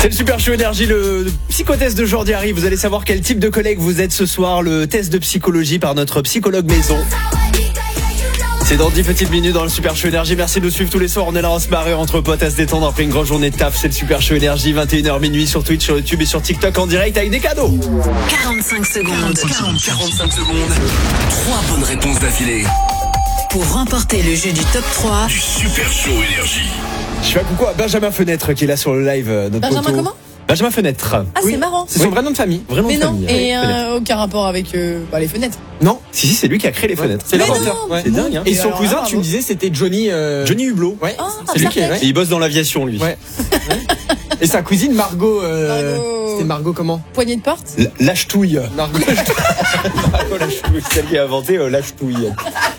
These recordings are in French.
C'est le Super Show Énergie, le psychotest de Jordi arrive. Vous allez savoir quel type de collègue vous êtes ce soir. Le test de psychologie par notre psychologue maison. C'est dans 10 petites minutes dans le Super Show Énergie. Merci de nous suivre tous les soirs. On est là, on se marre entre potes à se détendre après une grande journée de taf. C'est le Super Show Énergie, 21h minuit sur Twitch, sur YouTube et sur TikTok en direct avec des cadeaux. 45 secondes. 45 secondes. 3 bonnes réponses d'affilée. Pour remporter le jeu du top 3 Du Super Show Énergie. Je fais un coucou à Benjamin Fenêtre qui est là sur le live. Notre Benjamin poteau. comment ? Benjamin Fenêtre. Ah, c'est marrant. C'est son vrai nom de famille. Vraiment Mais de non, famille. et Fenêtre. aucun rapport avec les fenêtres. Non, Si, c'est lui qui a créé les fenêtres. c'est Mais l'inventeur. non, Ouais. C'est dingue, hein. Et Et son alors, cousin, bravo. tu me disais, c'était Johnny. Johnny Hublot. Ouais, Oh, c'est lui qui est. Sartek. Et il bosse dans l'aviation, lui. Ouais. Et sa cousine Margot. Margot. C'était Margot comment Poignée de porte. Lâche-touille. Margot. Margot Lâche-touille, c'est celle qui a inventé Lâche-touille.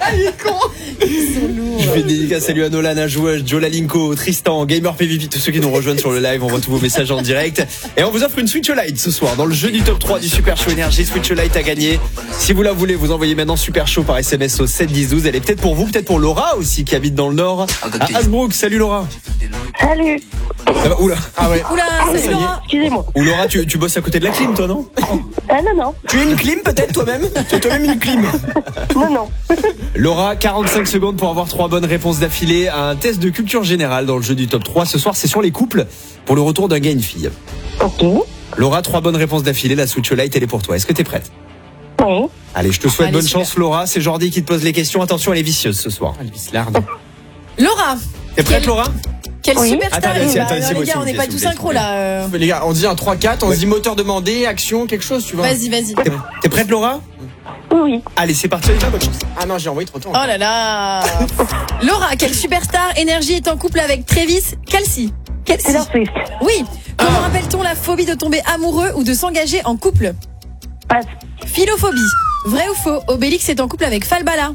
Je fais une dédicace à lui, à Nolan, à Jouage, Joe Lalinko, Tristan, Gamer PVP, tous ceux qui nous rejoignent sur le live. On voit tous vos messages en direct. Et on vous offre une Switch Lite ce soir dans le jeu du top 3 du Super Show Énergie. Switch Lite à gagner. Si vous la voulez, vous envoyez maintenant Super Show par SMS au 7 10 12. Elle est peut-être pour vous, peut-être pour Laura aussi qui habite dans le Nord. À Hasbrook. Salut Laura. Salut. Ça va? Oula. Ah ouais. Oula, ça y salut est. Laura. Excusez-moi. Ou Laura, tu bosses à côté de la clim, toi, non? Ah non. Tu es une clim peut-être toi-même? Tu es toi-même une clim? Non. Laura, 45 secondes pour avoir 3 bonnes réponses d'affilée à un test de culture générale dans le jeu du top 3. Ce soir, c'est sur les couples pour le retour d'un gars et une fille. Ok. Laura, 3 bonnes réponses d'affilée. La Switch Lite, elle est pour toi. Est-ce que t'es prête? Oui. Allez, je te souhaite Allez, bonne super. chance, Laura. C'est Jordi qui te pose les questions. Attention, elle est vicieuse ce soir. Ah, le bislarde. Laura. T'es prête, Laura? Quelle Oui. superstar. Attendez, Bah, attendez, alors, c'est les moi, gars, s'il on vous n'est plaît, pas s'il tous vous plaît, synchro là. Les gars, on dit un 3-4, on se dit moteur demandé, action, quelque chose, tu vois. Vas-y. T'es prête, Laura? Oui. Allez, c'est parti. Allez, bonne chance. Ah non, j'ai envoyé trop tôt. Oh là là. Laura, quelle superstar énergie est en couple avec Travis Kelce? Taylor Swift. Oui. Comment appelle-t-on la phobie de tomber amoureux ou de s'engager en couple? Passe. Philophobie. Vrai ou faux? Obélix est en couple avec Falbala.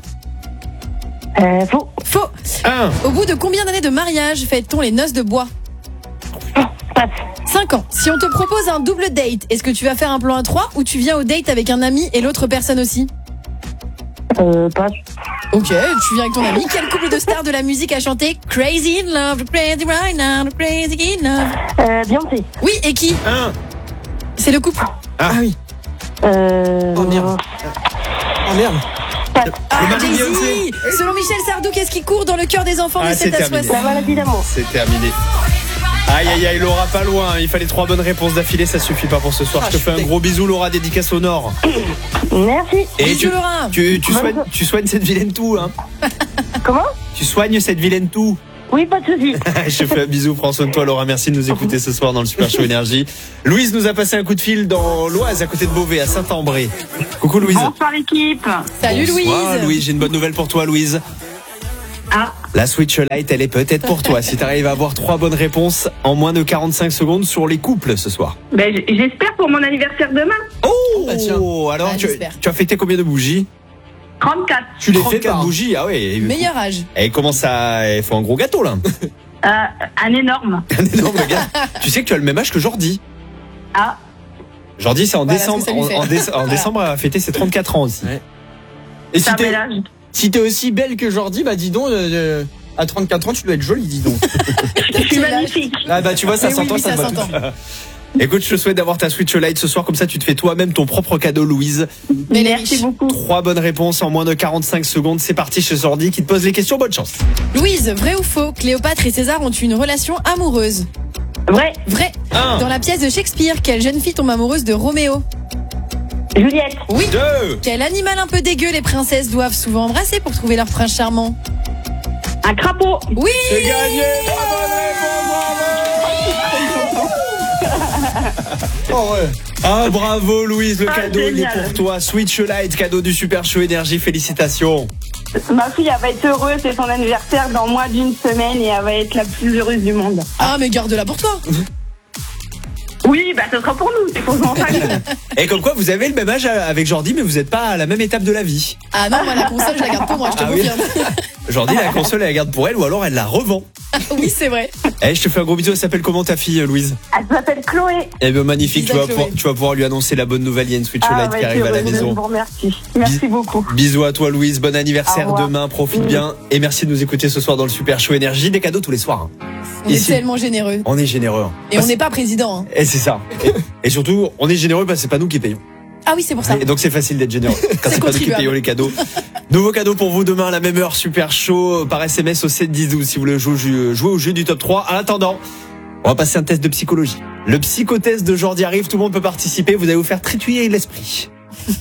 Faux. Faux. 1. Au bout de combien d'années de mariage fête-t-on les noces de bois? Passe. 5 ans. Si on te propose un double date, est-ce que tu vas faire un plan à 3 ou tu viens au date avec un ami et l'autre personne aussi? Passe. Ok, tu viens avec ton ami. Quel couple de stars de la musique a chanté Crazy in Love, Crazy right now, Crazy in Love? Beyoncé. Oui, et qui? 1. C'est le couple. Ah oui. Oh merde. Oh merde. Passe. Ah, mari Jay-Z. Beyoncé. Selon Michel Sardou, qu'est-ce qui court dans le cœur des enfants de Ah, 7 à c'est terminé. 60? La maladie d'amour. C'est terminé. Aïe, Laura, pas loin. Il fallait 3 bonnes réponses d'affilée. Ça suffit pas pour ce soir. Je te fais un gros bisou, Laura, dédicace au Nord. Merci. Et Bisous, Laura. tu soignes cette vilaine toux, hein. Comment? Tu soignes cette vilaine toux. Oui, pas de soucis. Je te fais un bisou, prends soin de toi, Laura. Merci de nous écouter ce soir dans le Super Show Énergie. Louise nous a passé un coup de fil dans l'Oise, à côté de Beauvais, à Saint-Ambré. Coucou, Louise. Bonsoir l'équipe. Salut Bonsoir, Louise. Louise, j'ai une bonne nouvelle pour toi, Louise. Ah. La Switch Lite, elle est peut-être pour toi. Si tu arrives à avoir 3 bonnes réponses en moins de 45 secondes sur les couples ce soir. Ben, j'espère pour mon anniversaire demain. Oh, bah tiens. alors Ah, tu j'espère. as fêté combien de bougies? 34. Tu les fais 34 pas. bougies, ah ouais. Meilleur âge. Elle commence à... Elle fait un gros gâteau, là. Un énorme. Un énorme gâteau. Tu sais que tu as le même âge que Jordi. Ah. Jordi, c'est en Voilà décembre. ce que ça lui fait. En décembre, elle a fêté ses 34 ans aussi. Ouais. Et C'est un bel âge. si t'es aussi belle que Jordi, bah dis donc, à 34 ans, tu dois être jolie, dis donc. Je suis magnifique. Ah bah tu vois, ça Eh oui, s'entend, oui, ça ça se voit s'entend. tout. Écoute, je te souhaite d'avoir ta Switch Lite ce soir, comme ça tu te fais toi-même ton propre cadeau, Louise. Mais les Merci riches. beaucoup. 3 bonnes réponses en moins de 45 secondes. C'est parti chez Jordi qui te pose les questions. Bonne chance. Louise, vrai ou faux? Cléopâtre et César ont eu une relation amoureuse. Vrai. Vrai. 1, Dans la pièce de Shakespeare, quelle jeune fille tombe amoureuse de Roméo? Juliette. Oui. 2, Quel animal un peu dégueu les princesses doivent souvent embrasser pour trouver leur prince charmant? Un crapaud. Oui. c'est gagné. 3 bonnes réponses. Oh ouais. Ah bravo Louise, le Ah, cadeau il est génial. pour toi. Switch Lite, cadeau du Super Show Énergie. Félicitations. Ma fille, elle va être heureuse. C'est son anniversaire dans moins d'une semaine et elle va être la plus heureuse du monde. Ah, mais garde-la pour toi. Oui, bah, ce sera pour nous. C'est pour nous en famille. Et comme quoi vous avez le même âge avec Jordi, mais vous n'êtes pas à la même étape de la vie. Ah non, moi la console, je la garde pour moi, je te Ah oui. confirme. Jordi, la console elle la garde pour elle ou alors elle la revend. Oui, c'est vrai. Je te fais un gros bisou. Elle s'appelle comment ta fille, Louise? Elle s'appelle Chloé. Eh bien, magnifique. Bisous, Chloé. Tu vas pouvoir lui annoncer la bonne nouvelle. Il y a une Switch Lite qui arrive à la maison. Je vous remercie. Merci beaucoup. Bisous à toi, Louise. Bon anniversaire Au revoir. demain. Profite bien. Et merci de nous écouter ce soir dans le Super Show Énergie. Des cadeaux tous les soirs. On est tellement généreux. On est généreux. Et on n'est pas président. Hein. Et c'est ça. Et surtout, on est généreux parce que c'est pas nous qui payons. Ah oui, c'est pour ça. Et donc c'est facile d'être généreux quand C'est c'est pas nous qui contribuable. payons les cadeaux. Nouveau cadeau pour vous demain à la même heure, Super Show par SMS au 7-10-12 si vous voulez jouer au jeu du top 3. En attendant, on va passer un test de psychologie. Le psychotest de Jordi arrive, tout le monde peut participer, vous allez vous faire trituiller l'esprit.